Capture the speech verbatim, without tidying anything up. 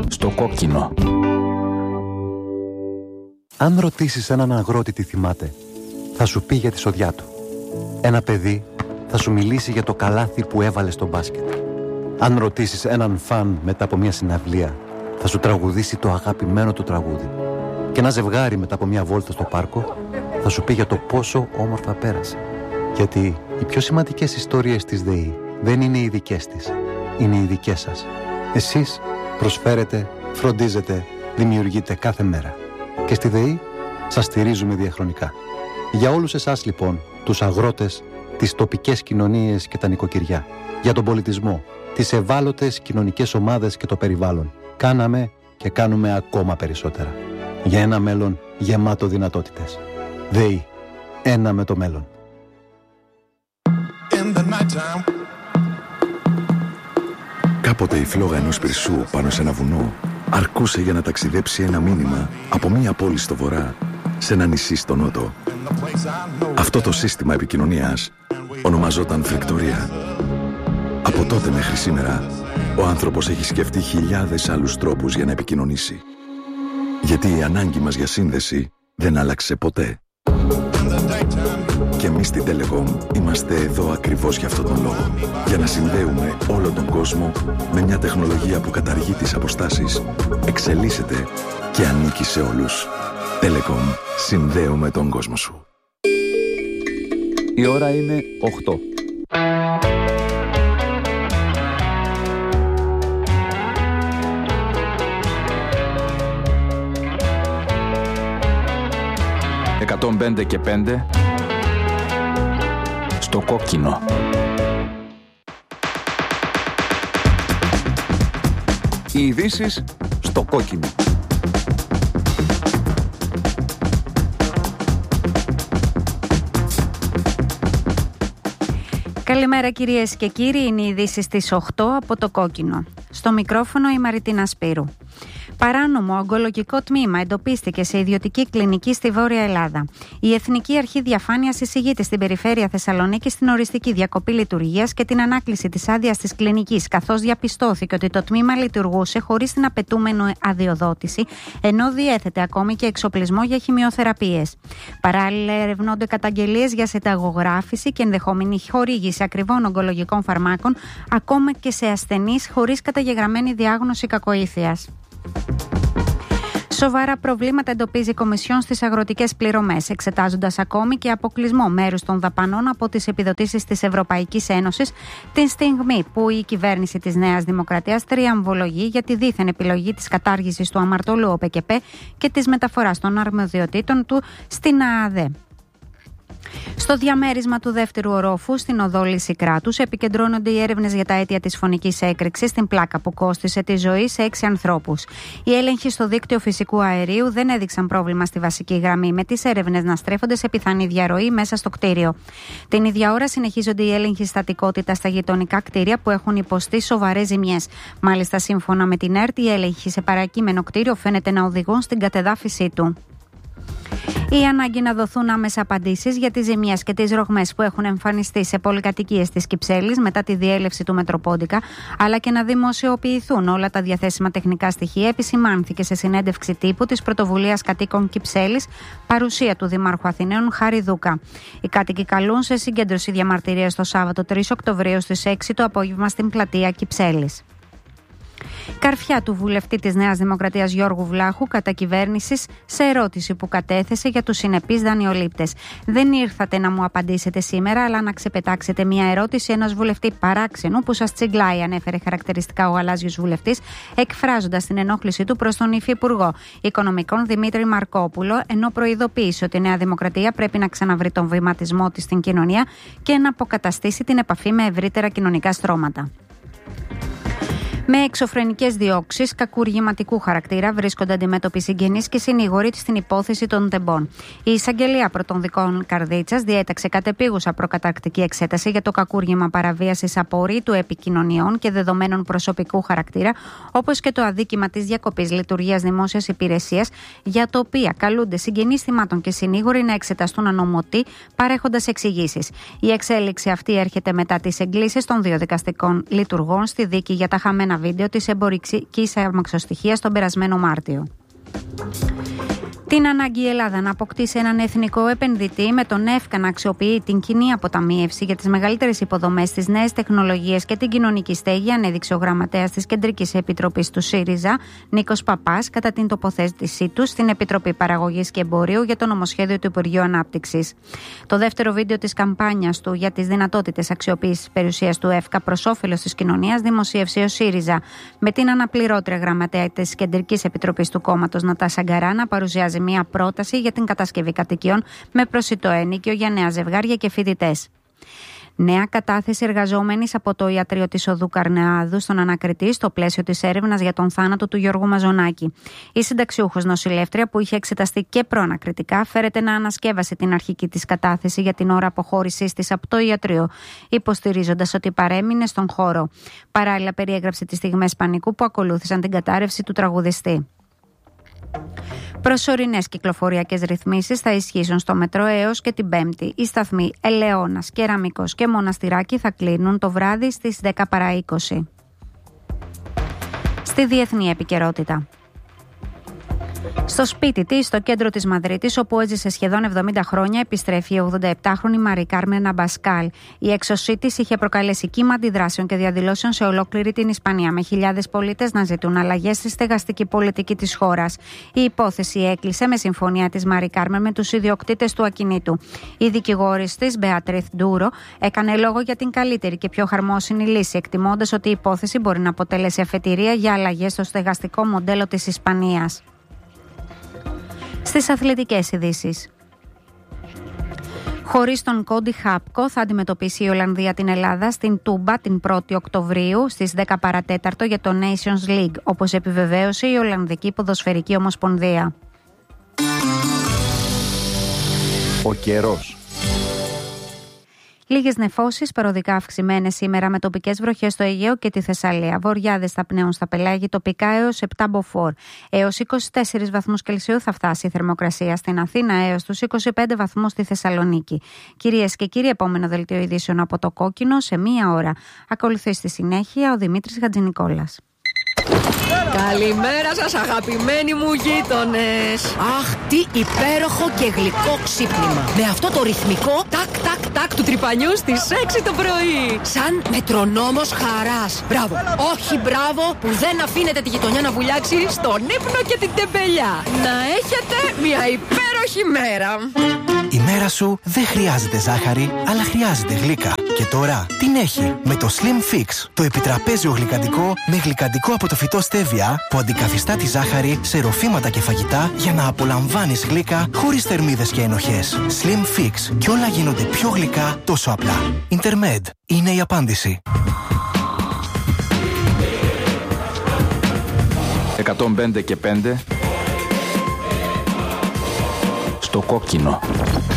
Στο κόκκινο. Αν ρωτήσεις έναν αγρότη τι θυμάται, θα σου πει για τη σοδιά του. Ένα παιδί θα σου μιλήσει για το καλάθι που έβαλε στο μπάσκετ. Αν ρωτήσεις έναν φαν μετά από μια συναυλία, θα σου τραγουδήσει το αγαπημένο του τραγούδι. Και ένα ζευγάρι μετά από μια βόλτα στο πάρκο θα σου πει για το πόσο όμορφα πέρασε. Γιατί οι πιο σημαντικές ιστορίες της ΔΕΗ δεν είναι οι δικές της, είναι οι δικές σας. Εσείς προσφέρετε, φροντίζετε, δημιουργείτε κάθε μέρα. Και στη ΔΕΗ σας στηρίζουμε διαχρονικά. Για όλους εσάς λοιπόν, τους αγρότες, τις τοπικές κοινωνίες και τα νοικοκυριά, για τον πολιτισμό, τις ευάλωτες κοινωνικές ομάδες και το περιβάλλον, κάναμε και κάνουμε ακόμα περισσότερα. Για ένα μέλλον γεμάτο δυνατότητες. ΔΕΗ. Ένα με το μέλλον. Κάποτε η φλόγα ενός πυρσού πάνω σε ένα βουνό αρκούσε για να ταξιδέψει ένα μήνυμα από μία πόλη στο βορρά σε ένα νησί στο νότο. Αυτό το σύστημα επικοινωνίας ονομαζόταν φρεκτορία. Από τότε μέχρι σήμερα, ο άνθρωπος έχει σκεφτεί χιλιάδες άλλους τρόπους για να επικοινωνήσει. Γιατί η ανάγκη μας για σύνδεση δεν άλλαξε ποτέ. Και εμείς στην Telecom είμαστε εδώ ακριβώς για αυτόν τον λόγο. Για να συνδέουμε όλο τον κόσμο με μια τεχνολογία που καταργεί τις αποστάσεις, εξελίσσεται και ανήκει σε όλους. Telecom. Συνδέουμε τον κόσμο σου. Η ώρα είναι οκτώ. εκατόν πέντε και πέντε στο κόκκινο. Οι ειδήσεις στο κόκκινο. Καλημέρα κυρίες και κύριοι, είναι οι ειδήσεις στις οκτώ από το κόκκινο. Στο μικρόφωνο η Μαριτίνα Σπύρου. Παράνομο ογκολογικό τμήμα εντοπίστηκε σε ιδιωτική κλινική στη Βόρεια Ελλάδα. Η Εθνική Αρχή Διαφάνειας εισηγείται στην περιφέρεια Θεσσαλονίκη στην οριστική διακοπή λειτουργίας και την ανάκληση της άδειας της κλινικής, καθώς διαπιστώθηκε ότι το τμήμα λειτουργούσε χωρίς την απαιτούμενη αδειοδότηση, ενώ διέθετε ακόμη και εξοπλισμό για χημειοθεραπείες. Παράλληλα, ερευνώνται καταγγελίες για συνταγογράφηση και ενδεχόμενη χορήγηση ακριβών ογκολογικών φαρμάκων, ακόμα και σε ασθενείς χωρίς καταγεγραμμένη διάγνωση κακοήθειας. Σοβαρά προβλήματα εντοπίζει η Κομισιόν στις αγροτικές πληρωμές, εξετάζοντας ακόμη και αποκλεισμό μέρους των δαπανών από τις επιδοτήσεις της Ευρωπαϊκής Ένωσης, την στιγμή που η κυβέρνηση της Νέας Δημοκρατίας τριαμβολογεί για τη δίθεν επιλογή της κατάργησης του αμαρτωλού ΟΠΕΚΕΠΕ και της μεταφοράς των αρμοδιοτήτων του στην ΑΑΔΕ. Στο διαμέρισμα του δεύτερου ορόφου στην οδό Λυσικράτους επικεντρώνονται οι έρευνες για τα αίτια της φωνικής έκρηξης στην πλάκα που κόστισε τη ζωή σε έξι ανθρώπους. Οι έλεγχοι στο δίκτυο φυσικού αερίου δεν έδειξαν πρόβλημα στη βασική γραμμή, με τις έρευνες να στρέφονται σε πιθανή διαρροή μέσα στο κτίριο. Την ίδια ώρα συνεχίζονται οι έλεγχοι στατικότητα στα γειτονικά κτίρια που έχουν υποστεί σοβαρές ζημιές. Μάλιστα, σύμφωνα με την ΕΡΤ, οι έλεγχοι σε παρακείμενο κτίριο φαίνεται να οδηγούν στην κατεδάφιση του. Η ανάγκη να δοθούν άμεσα απαντήσεις για τις ζημιές και τις ρογμές που έχουν εμφανιστεί σε πολυκατοικίες της Κυψέλης μετά τη διέλευση του Μετροπόντικα, αλλά και να δημοσιοποιηθούν όλα τα διαθέσιμα τεχνικά στοιχεία, επισημάνθηκε σε συνέντευξη τύπου της Πρωτοβουλίας Κατοίκων Κυψέλης, παρουσία του Δημάρχου Αθηναίων Χάρη Δούκα. Οι κάτοικοι καλούν σε συγκέντρωση διαμαρτυρίας το Σάββατο τρεις Οκτωβρίου στις έξι το απόγευμα στην πλατεία Κυψέλης. Καρφιά του βουλευτή της Νέας Δημοκρατίας Γιώργου Βλάχου κατά κυβέρνησης σε ερώτηση που κατέθεσε για τους συνεπείς δανειολήπτες. Δεν ήρθατε να μου απαντήσετε σήμερα, αλλά να ξεπετάξετε μια ερώτηση ενός βουλευτή παράξενου που σας τσιγκλάει, ανέφερε χαρακτηριστικά ο γαλάζιος βουλευτής, εκφράζοντας την ενόχλησή του προς τον Υφυπουργό Οικονομικών Δημήτρη Μαρκόπουλο, ενώ προειδοποίησε ότι η Νέα Δημοκρατία πρέπει να ξαναβρει τον βηματισμό της στην κοινωνία και να αποκαταστήσει την επαφή με ευρύτερα κοινωνικά στρώματα. Με εξωφρενικές διώξεις κακουργηματικού χαρακτήρα βρίσκονται αντιμέτωποι συγγενείς και συνήγοροι στην υπόθεση των τεμπών. Η εισαγγελία πρωτονδικών Καρδίτσας διέταξε κατεπίγουσα προκαταρκτική εξέταση για το κακούργημα παραβίασης απορρίτου επικοινωνιών και δεδομένων προσωπικού χαρακτήρα, όπως και το αδίκημα της διακοπής λειτουργίας δημόσιας υπηρεσίας, για το οποίο καλούνται συγγενείς θυμάτων και συνήγοροι να εξεταστούν ανομωτοί, παρέχοντας εξηγήσεις. Η εξέλιξη αυτή έρχεται μετά τις εγκλήσεις των δύο δικαστικών λειτουργών στη δίκη για τα χαμένα ένα βίντεο της εμπορικής αμαξοστοιχείας τον περασμένο Μάρτιο. Την ανάγκη η Ελλάδα να αποκτήσει έναν εθνικό επενδυτή με τον ΕΦΚΑ να αξιοποιεί την κοινή αποταμίευση για τις μεγαλύτερες υποδομές, τις νέες τεχνολογίες και την κοινωνική στέγη, ανέδειξε ο γραμματέας της Κεντρικής Επιτροπής του ΣΥΡΙΖΑ, Νίκος Παπάς, κατά την τοποθέτησή του στην Επιτροπή Παραγωγής και Εμπορίου για το νομοσχέδιο του Υπουργείου Ανάπτυξης. Το δεύτερο βίντεο της καμπάνιας του για τις δυνατότητες αξιοποίησης περιουσίας του ΕΦΚΑ προς όφελος της κοινωνίας δημοσίευσε ο ΣΥΡΙΖΑ, με την αναπληρώτρια γραμματέα της Κεντρικής Επιτροπής του κόμματος Νατάσα Γκαρά να παρουσιάζει μια πρόταση για την κατασκευή κατοικιών με προσιτό ενοίκιο για νέα ζευγάρια και φοιτητές. Νέα κατάθεση εργαζόμενης από το ιατρείο της Οδού Καρνεάδου στον ανακριτή στο πλαίσιο της έρευνας για τον θάνατο του Γιώργου Μαζονάκη. Η συνταξιούχος νοσηλεύτρια, που είχε εξεταστεί και προανακριτικά, φέρεται να ανασκεύασε την αρχική της κατάθεση για την ώρα αποχώρησής της από το ιατρείο, υποστηρίζοντας ότι παρέμεινε στον χώρο. Παράλληλα, περιέγραψε τις στιγμές πανικού που ακολούθησαν την κατάρρευση του τραγουδιστή. Προσωρινές κυκλοφοριακές ρυθμίσεις θα ισχύσουν στο μετρό έως και την Πέμπτη. Οι σταθμοί Ελαιώνας, Κεραμικός και Μοναστηράκι θα κλείνουν το βράδυ στις δέκα παρά είκοσι. Στη διεθνή επικαιρότητα. Στο σπίτι της, στο κέντρο της Μαδρίτης, όπου έζησε σχεδόν εβδομήντα χρόνια, επιστρέφει η ογδονταεπτάχρονη Μαρή Κάρμεν Αμπασκάλ. Η έξωσή της είχε προκαλέσει κύμα αντιδράσεων και διαδηλώσεων σε ολόκληρη την Ισπανία, με χιλιάδες πολίτες να ζητούν αλλαγές στη στεγαστική πολιτική της χώρας. Η υπόθεση έκλεισε με συμφωνία της Μαρή Κάρμεν με τους ιδιοκτήτες του ακινήτου. Η δικηγόρης της, Μπεατρίθ Ντούρο, έκανε λόγο για την καλύτερη και πιο χαρμόσυνη λύση, εκτιμώντας ότι η υπόθεση μπορεί να αποτελέσει αφετηρία για αλλαγές στο στεγαστικό μοντέλο της Ισπανίας. Στις αθλητικές ειδήσεις. Χωρίς τον Κόντι Χάπκο θα αντιμετωπίσει η Ολλανδία την Ελλάδα στην Τούμπα την πρώτη Οκτωβρίου στις δέκα παρά τέταρτο για το Nations League, όπως επιβεβαίωσε η Ολλανδική Ποδοσφαιρική Ομοσπονδία. Ο καιρός. Λίγες νεφώσεις, παροδικά αυξημένες σήμερα με τοπικές βροχές στο Αιγαίο και τη Θεσσαλία. Βοριάδες θα πνέουν στα πελάγη τοπικά έως επτά μποφόρ. Έως είκοσι τέσσερις βαθμούς Κελσίου θα φτάσει η θερμοκρασία στην Αθήνα, έως τους είκοσι πέντε βαθμούς στη Θεσσαλονίκη. Κυρίες και κύριοι, επόμενο δελτίο ειδήσεων από το Κόκκινο σε μία ώρα. Ακολουθεί στη συνέχεια ο Δημήτρης Χατζηνικόλας. Καλημέρα σας, αγαπημένοι μου γείτονες. Αχ, τι υπέροχο και γλυκό ξύπνημα. Με αυτό το ρυθμικό τάκ τάκ τάκ του τρυπανιού στις έξι το πρωί. Σαν μετρονόμος χαράς. Μπράβο, όχι μπράβο που δεν αφήνετε τη γειτονιά να βουλιάξει στον ύπνο και την τεμπελιά. Να έχετε μια υπέροχη μέρα. Η μέρα σου δεν χρειάζεται ζάχαρη, αλλά χρειάζεται γλύκα. Και τώρα την έχει με το Slim Fix, το επιτραπέζιο γλυκαντικό με γλυκαντικό από το φυτό στέβια που αντικαθιστά τη ζάχαρη σε ροφήματα και φαγητά για να απολαμβάνεις γλύκα χωρίς θερμίδες και ενοχές. Slim Fix, και όλα γίνονται πιο γλυκά τόσο απλά. Intermed είναι η απάντηση. εκατόν πέντε και πέντε στο Κόκκινο.